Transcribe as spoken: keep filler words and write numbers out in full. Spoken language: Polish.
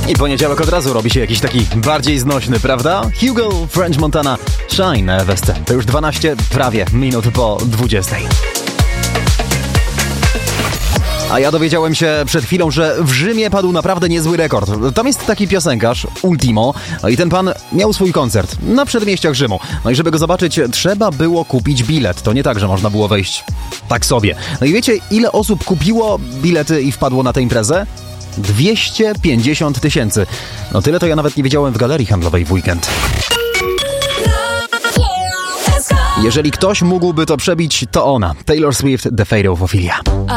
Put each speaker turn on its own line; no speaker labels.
I poniedziałek od razu robi się jakiś taki bardziej znośny, prawda? Hugo, French Montana, Shine w S C. To już dwanaście prawie minut po dwudziestej. A ja dowiedziałem się przed chwilą, że w Rzymie padł naprawdę niezły rekord. Tam jest taki piosenkarz, Ultimo, no i ten pan miał swój koncert na przedmieściach Rzymu. No i żeby go zobaczyć, trzeba było kupić bilet. To nie tak, że można było wejść tak sobie. No i wiecie, ile osób kupiło bilety i wpadło na tę imprezę? dwieście pięćdziesiąt tysięcy. No tyle to ja nawet nie wiedziałem w galerii handlowej w weekend. Jeżeli ktoś mógłby to przebić, to ona. Taylor Swift, The Fate of Ophelia.